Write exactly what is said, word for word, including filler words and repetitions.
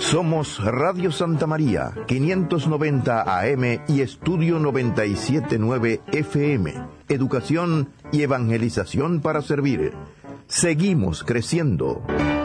Somos Radio Santa María, quinientos noventa A M y Estudio noventa y siete punto nueve F M. Educación y evangelización para servir. Seguimos creciendo.